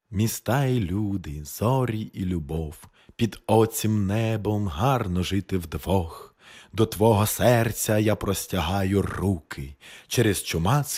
Міста і люди, зорі і любов, під оцім небом гарно жити вдвох. До твого серця я простягаю руки, через чумацький